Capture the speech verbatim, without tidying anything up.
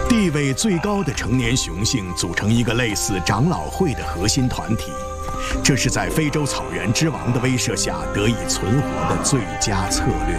地位最高的成年雄性组成一个类似长老会的核心团体，这是在非洲草原之王的威慑下得以存活的最佳策略。